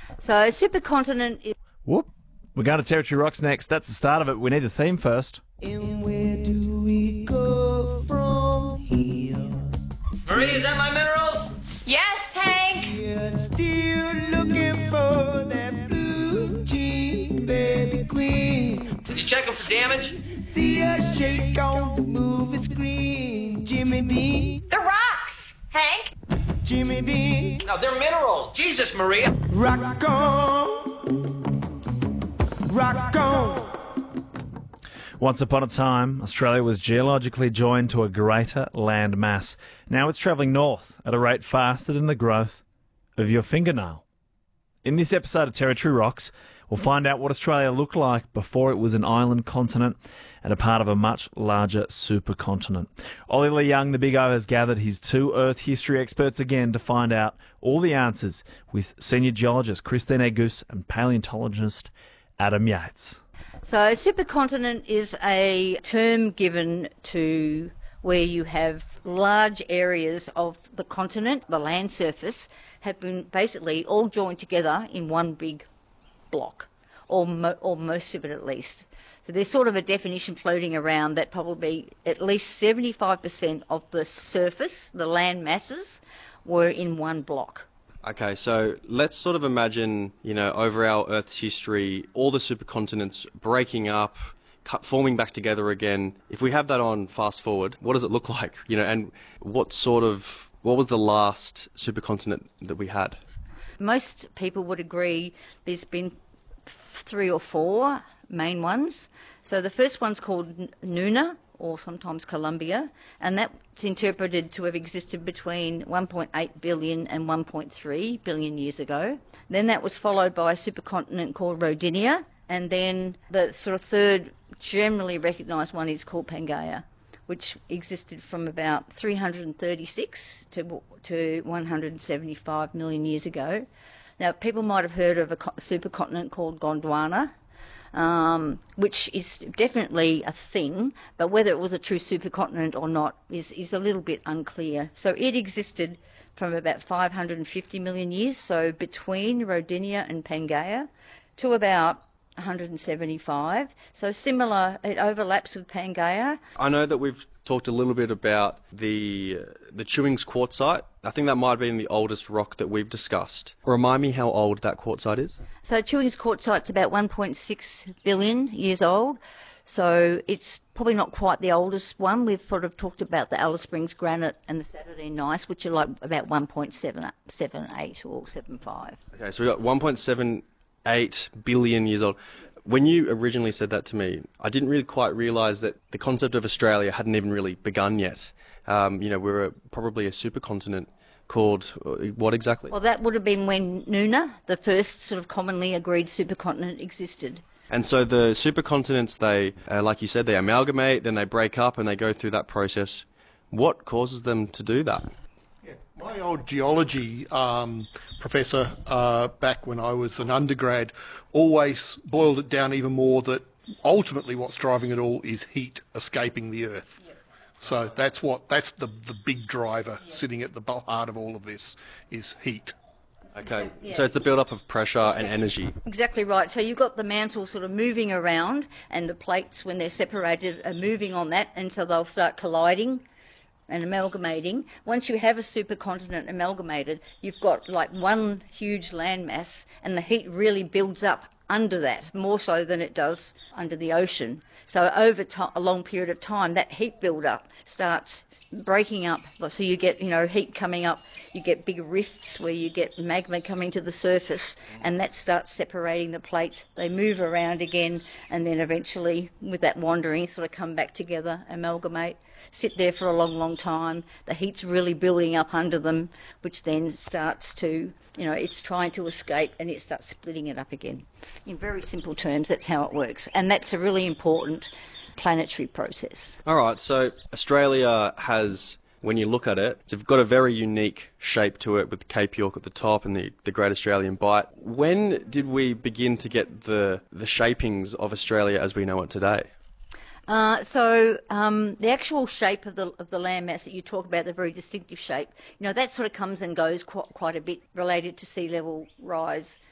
So supercontinent is... Whoop. We're going to Territory Rocks next. That's the start of it. We need the theme first. And where do we go from here? Marie, is that my minerals? Yes, Hank. We're still looking for that blue jean, baby queen. Did you check them for damage? See us shake on the movie screen. Jimmy Dean, The rocks, Hank. Jimmy Dean, No, they're minerals. Jesus, Maria. rock on, rock on. Once upon a time, Australia was geologically joined to a greater land mass. Now it's travelling north at a rate faster than the growth of your fingernail. In this episode of Territory Rocks, we'll find out what Australia looked like before it was an island continent and a part of a much larger supercontinent. Ollie Lee Young, the Big O, has gathered his two Earth history experts again to find out all the answers with senior geologist Christine Agus and paleontologist Adam Yates. So supercontinent is a term given to where you have large areas of the continent, the land surface, have been basically all joined together in one big block, or most of it at least. So there's sort of a definition floating around that probably at least 75% of the surface, the land masses, were in one block. Okay, so let's sort of imagine, over our Earth's history, all the supercontinents breaking up, forming back together again. If we have that on fast forward, what does it look like? And what was the last supercontinent that we had? Most people would agree there's been 3 or 4 main ones. So the first one's called Nuna, or sometimes Columbia, and that's interpreted to have existed between 1.8 billion and 1.3 billion years ago. Then that was followed by a supercontinent called Rodinia, and then the sort of third generally recognised one is called Pangaea, which existed from about 336 to 175 million years ago. Now, people might have heard of a supercontinent called Gondwana, which is definitely a thing, but whether it was a true supercontinent or not is a little bit unclear. So it existed from about 550 million years, so between Rodinia and Pangaea, to about 175. So similar, it overlaps with Pangaea. I know that we've talked a little bit about the Chewings quartzite. I think that might have been the oldest rock that we've discussed. Remind me how old that quartzite is? So Chewings quartzite's about 1.6 billion years old. So it's probably not quite the oldest one. We've sort of talked about the Alice Springs granite and the Saturnine gneiss, which are like about 1.78 or 75. Okay, so we've got 1.78 billion years old. When you originally said that to me, I didn't really quite realise that the concept of Australia hadn't even really begun yet. We're probably a supercontinent called what exactly? Well, that would have been when Nuna, the first sort of commonly agreed supercontinent, existed. And so the supercontinents, they, like you said, they amalgamate, then they break up and they go through that process. What causes them to do that? My old geology professor back when I was an undergrad always boiled it down even more that ultimately what's driving it all is heat escaping the Earth. Yep. So that's the big driver sitting at the heart of all of this is heat. Okay, yeah. So it's the build-up of pressure and energy. Exactly right. So you've got the mantle sort of moving around and the plates, when they're separated, are moving on that, and so they'll start colliding and amalgamating. Once you have a supercontinent amalgamated, you've got like one huge landmass, and the heat really builds up under that, more so than it does under the ocean. So over a long period of time, that heat build-up starts breaking up. So you get, heat coming up, you get big rifts where you get magma coming to the surface, and that starts separating the plates. They move around again, and then eventually, with that wandering, sort of come back together, amalgamate, sit there for a long, long time. The heat's really building up under them, which then starts to, it's trying to escape, and it starts splitting it up again. In very simple terms, that's how it works. And that's a really important planetary process. All right, so Australia has, when you look at it, it's got a very unique shape to it with Cape York at the top and the Great Australian Bight. When did we begin to get the shapings of Australia as we know it today? The actual shape of the landmass that you talk about, the very distinctive shape, that sort of comes and goes quite a bit related to sea level rise